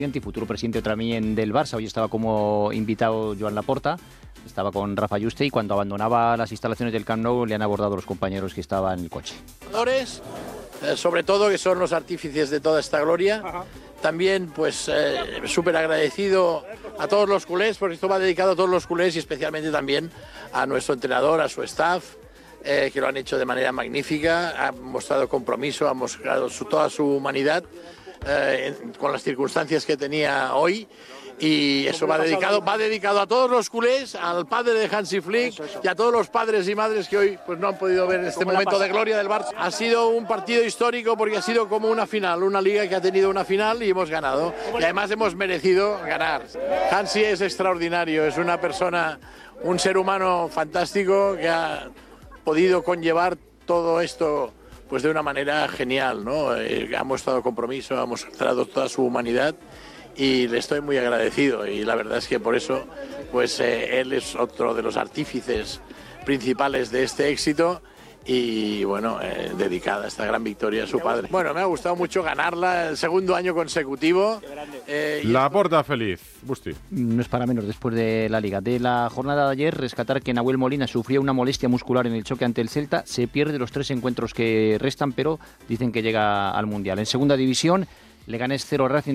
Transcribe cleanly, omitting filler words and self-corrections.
y futuro presidente también del Barça. Hoy estaba como invitado Joan Laporta, estaba con Rafa Yuste, y cuando abandonaba las instalaciones del Camp Nou le han abordado los compañeros que estaban en el coche. Sobre todo, que son los artífices de toda esta gloria. También, pues, súper agradecido a todos los culés, porque esto va dedicado a todos los culés y especialmente también a nuestro entrenador, a su staff, que lo han hecho de manera magnífica, han mostrado compromiso, han mostrado toda su humanidad con las circunstancias que tenía hoy. Y eso va dedicado a todos los culés, al padre de Hansi Flick y a todos los padres y madres que hoy pues no han podido ver este momento de gloria del Barça. Ha sido un partido histórico porque ha sido como una final, una liga que ha tenido una final y hemos ganado. Y además hemos merecido ganar. Hansi es extraordinario, es una persona, un ser humano fantástico que ha podido conllevar todo esto pues de una manera genial, ¿no? Ha mostrado compromiso, ha mostrado toda su humanidad. Y le estoy muy agradecido, y la verdad es que por eso pues él es otro de los artífices principales de este éxito y bueno, dedicada esta gran victoria a su padre. Bueno, me ha gustado mucho ganarla el segundo año consecutivo. Laporta feliz, Busti. No es para menos después de la Liga. De la jornada de ayer, rescatar que Nahuel Molina sufrió una molestia muscular en el choque ante el Celta, se pierde los 3 encuentros que restan, pero dicen que llega al Mundial. En segunda división, Leganés 0, Racing